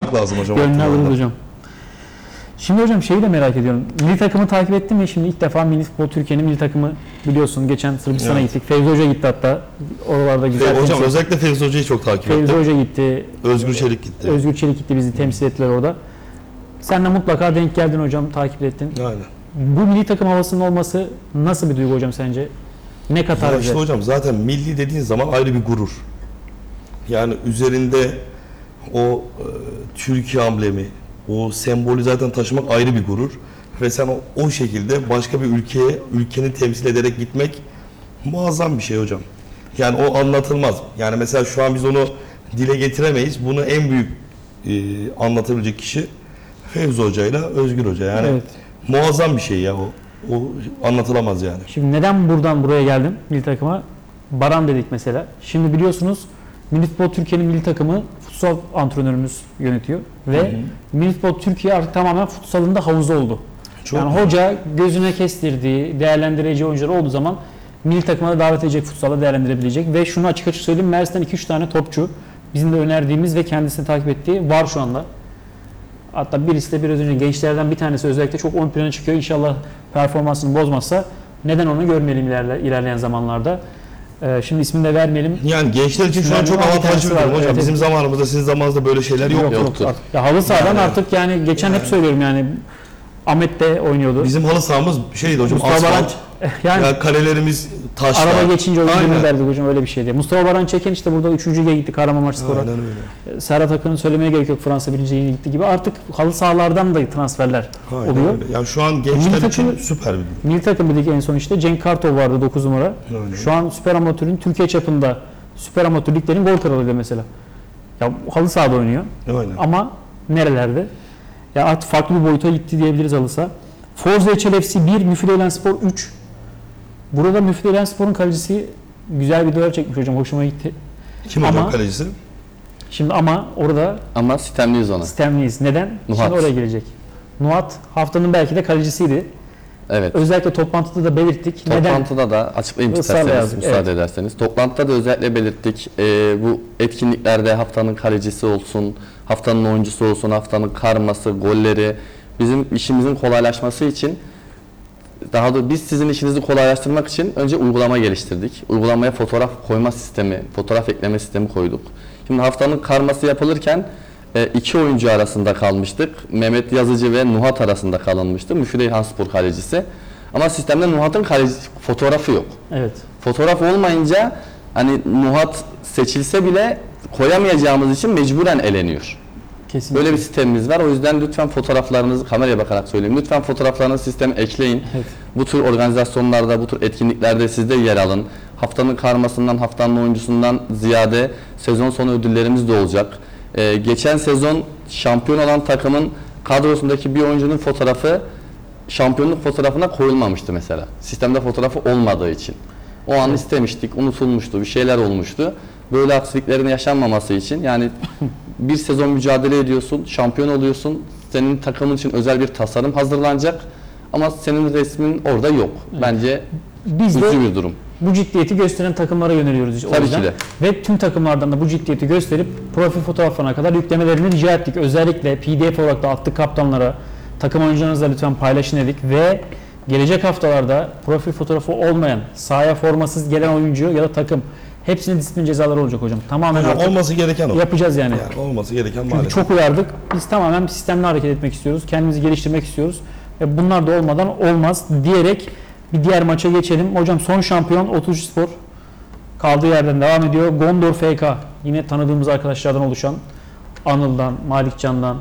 almak lazım hocam. Gönlünü alırız hocam. Şimdi hocam şeyi de merak ediyorum. Milli takımı takip ettin mi? Şimdi ilk defa Milli Futbol Türkiye'nin milli takımı biliyorsun. Geçen Sırbistan'a gittik. Fevzi Hoca gitti hatta. Oralarda güzel. Hocam özellikle Fevzi Hoca'yı çok takip ettim. Fevzi Hoca gitti. Özgür Çelik gitti. Özgür Çelik gitti. Bizi temsil ettiler orada. Sen de mutlaka denk geldin hocam. Takip ettin. Aynen. Bu milli takım havasının olması nasıl bir duygu hocam sence? Ne katar bize? İşte hocam zaten milli dediğin zaman ayrı bir gurur. Yani üzerinde o Türkiye amblemi, o sembolü zaten taşımak ayrı bir gurur. Ve sen o şekilde başka bir ülkeni temsil ederek gitmek muazzam bir şey hocam. Yani o anlatılmaz. Yani mesela şu an biz onu dile getiremeyiz. Bunu en büyük anlatabilecek kişi Fevzi Hoca ile Özgür Hoca. Yani Evet. muazzam bir şey ya o. O anlatılamaz yani. Şimdi neden buradan buraya geldim milli takıma? Baran dedik mesela. Şimdi biliyorsunuz Milli Futbol Türkiye'nin milli takımı futsal antrenörümüz yönetiyor. Ve Milli Futbol Türkiye artık tamamen futsalın da havuzu oldu. Çok yani hoca gözüne kestirdiği, değerlendireceği oyuncular olduğu zaman milli takıma da davet edecek, futsala değerlendirebilecek. Ve şunu açık açık söyleyeyim, Mersin'den 2-3 tane topçu bizim de önerdiğimiz ve kendisini takip ettiği var şu anda. Hatta birisi de biraz önce gençlerden bir tanesi özellikle çok ön plana çıkıyor. İnşallah performansını bozmazsa neden onu görmeyelim ilerleyen zamanlarda. Şimdi ismini de vermeyelim. Yani gençler için şu an çok avantajlı bir durum hocam. Bizim zamanımızda, sizin zamanınızda böyle şeyler yoktu. Ya halı sahadan artık yani geçen hep söylüyorum yani Ahmet de oynuyordu. Bizim halı sahamız şeydi hocam, asfalt. Yani kalelerimiz taşlar. Araba geçince oyuncu derdik hocam, öyle bir şeydi. Mustafa Baran Çeken işte burada 3. lige gitti Kahramanmaraşspor'a. Aynen öyle. Serhat Akın'ın söylemeye gerek yok, Fransa 1. lige gitti gibi. Artık halı sahalardan da transferler oluyor. Öyle. Yani şu an gençler için süper bir durum. Milli takım dedik en son işte. Cenk Kartol vardı 9 numara. Aynen. Şu an süper amatörün Türkiye çapında süper amatör liglerin gol kralıydı mesela. Ya halı sahada oynuyor. Aynen. Ama nerelerde? Ya artık farklı bir boyuta gitti diyebiliriz halı saha. Forza FC 1, Müfileylenspor 3. Burada Müfileylenspor'un kalecisi güzel videolar çekmiş hocam. Hoşuma gitti. Kim hocam kalecisi? Şimdi ama orada sistemliyiz ona. Sistemliyiz. Neden? Nuhat. Şimdi oraya gelecek. Nuhat haftanın belki de kalecisiydi. Evet. Özellikle toplantıda da belirttik. Toplantıda da açıklayayım isterseniz, müsaade ederseniz. Toplantıda da özellikle belirttik. Bu etkinliklerde haftanın kalecisi olsun, haftanın oyuncusu olsun, haftanın karması, golleri, bizim işimizin kolaylaşması için, daha doğrusu biz sizin işinizi kolaylaştırmak için önce uygulama geliştirdik. Uygulamaya fotoğraf koyma sistemi, fotoğraf ekleme sistemi koyduk. Şimdi haftanın karması yapılırken iki oyuncu arasında kalmıştık. Mehmet Yazıcı ve Nuhat arasında kalınmıştı. Müfileyhanspor kalecisi. Ama sistemde Nuhat'ın fotoğrafı yok. Evet. Fotoğraf olmayınca hani Nuhat seçilse bile koyamayacağımız için mecburen eleniyor. Kesinlikle. Böyle bir sistemimiz var. O yüzden lütfen fotoğraflarınızı, kameraya bakarak söyleyeyim, lütfen fotoğraflarınızı sisteme ekleyin. Evet. Bu tür organizasyonlarda, bu tür etkinliklerde siz de yer alın. Haftanın karmasından, haftanın oyuncusundan ziyade sezon sonu ödüllerimiz de olacak. Geçen sezon şampiyon olan takımın kadrosundaki bir oyuncunun fotoğrafı şampiyonluk fotoğrafına koyulmamıştı mesela. Sistemde fotoğrafı olmadığı için. O an istemiştik, unutulmuştu, bir şeyler olmuştu. Böyle aksiliklerin yaşanmaması için, yani bir sezon mücadele ediyorsun, şampiyon oluyorsun, senin takımın için özel bir tasarım hazırlanacak ama senin resmin orada yok. Bence üzücü bir durum. Bu ciddiyeti gösteren takımlara yöneliyoruz. Tabii ki de. Ve tüm takımlardan da bu ciddiyeti gösterip profil fotoğraflarına kadar yüklemelerini rica ettik. Özellikle PDF olarak da attık kaptanlara, takım oyuncularınızla lütfen paylaşın dedik ve gelecek haftalarda profil fotoğrafı olmayan, sahaya formasız gelen oyuncu ya da takım hepsinin disiplin cezaları olacak hocam. Tamamen hocam olması gereken o. Yapacağız yani. Olması gereken Çünkü maalesef. çok uyardık. Biz tamamen bir sistemle hareket etmek istiyoruz. Kendimizi geliştirmek istiyoruz. Ve bunlar da olmadan olmaz diyerek bir diğer maça geçelim. Hocam son şampiyon Otuzspor kaldığı yerden devam ediyor. Gondor FK. Yine tanıdığımız arkadaşlardan oluşan Anıl'dan, Malikcan'dan,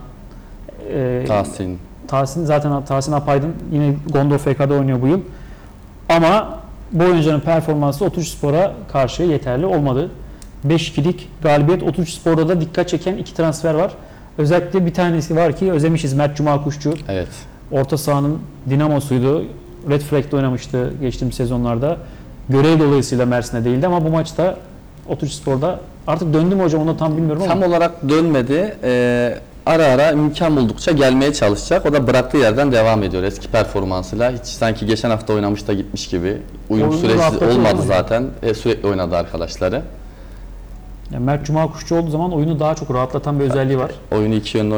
Tahsin Apaydın yine Gondor FK'da oynuyor bu yıl. Ama bu oyuncuların performansı Otuzspor'a karşı yeterli olmadı. 5-2'lik galibiyet. Otuzspor'da da dikkat çeken iki transfer var. Özellikle bir tanesi var ki özlemişiz, Mert Cuma Kuşçu. Evet. Orta sahanın dinamosuydu. Red Flag'de oynamıştı geçtiğimiz sezonlarda. Görev dolayısıyla Mersin'de değildi ama bu maçta Otuzspor'da artık döndü mü hocam onu tam bilmiyorum ama. Tam olarak dönmedi. Ara ara imkan buldukça gelmeye çalışacak. O da bıraktığı yerden devam ediyor eski performansıyla. Hiç sanki geçen hafta oynamış da gitmiş gibi. Uyum süresi olmadı zaten. Sürekli oynadı arkadaşları. Yani Mert Cuma Kuşçu olduğu zaman oyunu daha çok rahatlatan bir özelliği var. Oyunu iki yönlü